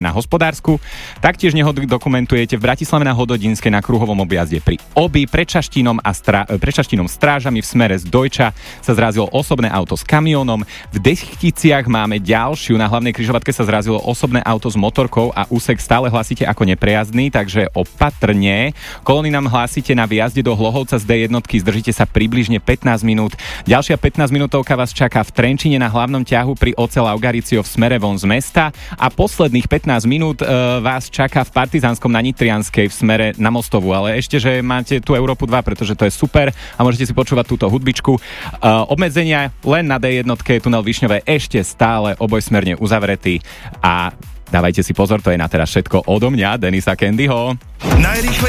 na Hospodársku. Taktiež nehody dokumentujete v Bratislave na Hododinskej na kruhovom objazde pri Obi, pred Šaštínom strážami v smere z Dojča sa zrazilo osobné auto s kamionom. V Dechticiach máme ďalšiu, na hlavnej križovatke sa zrazilo osobné auto s motorkou a úsek stále hlásite ako neprejazdný, takže opatrne. Kolóny nám hlásite na výjazde do Hlohovca z D1, zdržíte sa približne 15 minút. Ďalšia 15 minútovka vás čaká v Trenčine na hlavnom ťahu pri Ocel Laugaricio v smere von z mesta a posledných 15 minút vás čaká v Partizánskom na Nitrianskej v smere na Mostovu, ale ešte, že máte tu Európu 2, pretože to je super a môžete si počúvať túto hudbičku. Obmedzenia len na D1, tunel Višňové ešte stále obojsmerne uzavretý a dávajte si pozor, to je na teraz všetko odo mňa, Denisa Candyho.